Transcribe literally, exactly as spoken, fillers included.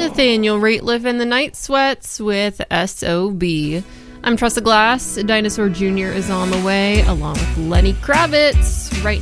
Nathaniel Rateliff and the Night Sweats with S O B. I'm Tressa Glass. Dinosaur Junior is on the way, along with Lenny Kravitz. Right